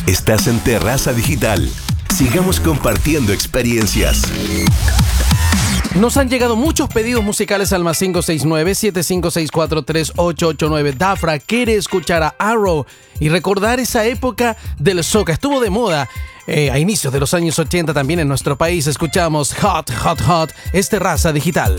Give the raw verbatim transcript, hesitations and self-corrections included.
Estás en Terraza Digital. Sigamos compartiendo experiencias. Nos han llegado muchos pedidos musicales al más cinco seis nueve, siete cinco seis cuatro, tres ocho ocho nueve. Dafra quiere escuchar a Arrow y recordar esa época del soca. Estuvo de moda eh, a inicios de los años ochenta también en nuestro país. Escuchamos Hot, Hot, Hot. Es Terraza Digital.